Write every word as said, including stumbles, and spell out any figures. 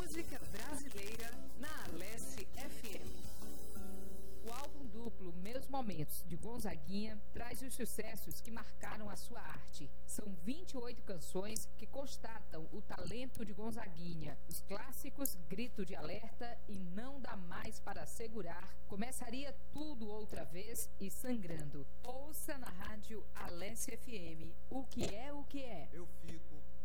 Música brasileira na Alesse F M. O álbum duplo Meus Momentos, de Gonzaguinha, traz os sucessos que marcaram a sua arte. São vinte e oito canções que constatam o talento de Gonzaguinha. Os clássicos Grito de Alerta e Não Dá Mais Para Segurar, Começaria Tudo Outra Vez e Sangrando. Ouça na rádio Alesse F M. O que é o que é? Eu fico